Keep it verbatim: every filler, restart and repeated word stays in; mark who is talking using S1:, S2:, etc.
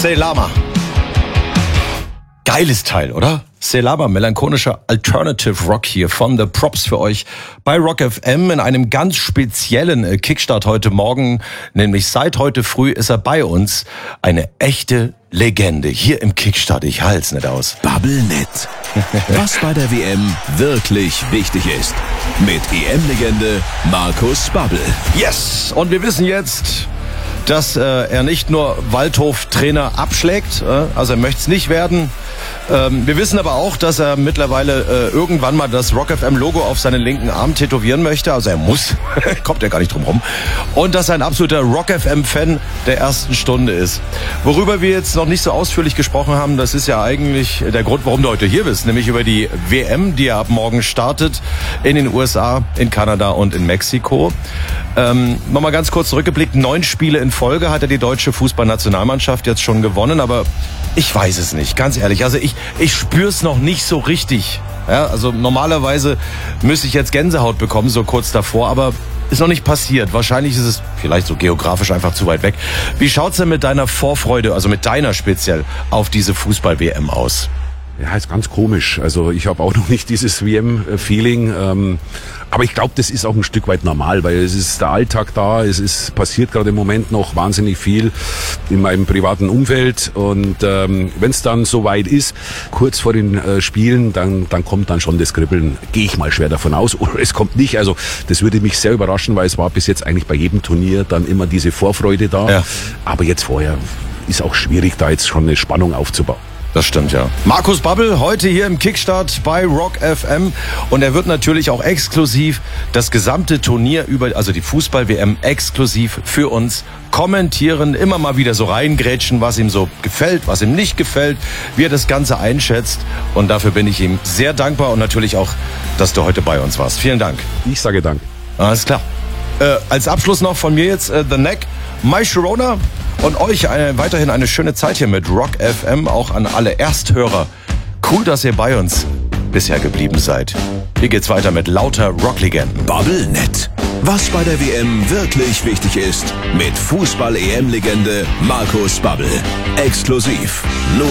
S1: Selama. Geiles Teil, oder? Selama, melancholischer Alternative Rock hier von The Props für euch bei Rock F M in einem ganz speziellen Kickstart heute Morgen. Nämlich seit heute früh ist er bei uns. Eine echte Legende hier im Kickstart. Ich halt's nicht aus.
S2: Bubblenet. Was bei der W M wirklich wichtig ist. Mit E M-Legende Markus Babbel.
S1: Yes! Und wir wissen jetzt, dass äh, er nicht nur Waldhof-Trainer abschlägt, äh, also er möchte es nicht werden. Ähm, wir wissen aber auch, dass er mittlerweile äh, irgendwann mal das Rock F M-Logo auf seinen linken Arm tätowieren möchte. Also er muss, kommt ja gar nicht drum rum. Und dass er ein absoluter Rock F M-Fan der ersten Stunde ist. Worüber wir jetzt noch nicht so ausführlich gesprochen haben, das ist ja eigentlich der Grund, warum du heute hier bist. Nämlich über die W M, die ja ab morgen startet in den U S A, in Kanada und in Mexiko. Ähm, Nochmal ganz kurz zurückgeblickt, neun Spiele in Folge hat er die deutsche Fußballnationalmannschaft jetzt schon gewonnen, aber ich weiß es nicht, ganz ehrlich. Also ich, ich spüre es noch nicht so richtig. Ja, also normalerweise müsste ich jetzt Gänsehaut bekommen, so kurz davor, aber ist noch nicht passiert. Wahrscheinlich ist es vielleicht so geografisch einfach zu weit weg. Wie schaut's denn mit deiner Vorfreude, also mit deiner speziell, auf diese Fußball-W M aus?
S3: Ja, ist ganz komisch. Also ich habe auch noch nicht dieses W M-Feeling. Ähm, aber ich glaube, das ist auch ein Stück weit normal, weil es ist der Alltag da, es ist passiert gerade im Moment noch wahnsinnig viel in meinem privaten Umfeld. Und ähm, wenn es dann soweit ist, kurz vor den äh, Spielen, dann, dann kommt dann schon das Kribbeln. Gehe ich mal schwer davon aus. Oder es kommt nicht. Also das würde mich sehr überraschen, weil es war bis jetzt eigentlich bei jedem Turnier dann immer diese Vorfreude da. Ja. Aber jetzt vorher ist auch schwierig, da jetzt schon eine Spannung aufzubauen.
S1: Das stimmt, ja. Markus Babbel heute hier im Kickstart bei Rock F M und er wird natürlich auch exklusiv das gesamte Turnier über, also die Fußball-W M exklusiv für uns kommentieren, immer mal wieder so reingrätschen, was ihm so gefällt, was ihm nicht gefällt, wie er das Ganze einschätzt und dafür bin ich ihm sehr dankbar und natürlich auch, dass du heute bei uns warst. Vielen Dank.
S3: Ich sage Dank.
S1: Alles klar. Äh, als Abschluss noch von mir jetzt äh, The Neck, My Sharona. Und euch eine, weiterhin eine schöne Zeit hier mit Rock F M, auch an alle Ersthörer. Cool, dass ihr bei uns bisher geblieben seid. Hier geht's weiter mit lauter Rocklegenden.
S2: Bubblenet. Was bei der W M wirklich wichtig ist. Mit Fußball-E M-Legende Markus Babbel. Exklusiv. Nur